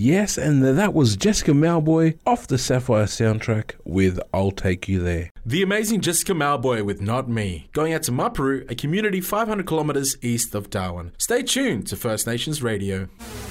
Yes, and that was Jessica Mauboy off the Sapphire soundtrack with I'll Take You There. The amazing Jessica Mauboy with Not Me, going out to Mapuru, a community 500 kilometres east of Darwin. Stay tuned to First Nations Radio.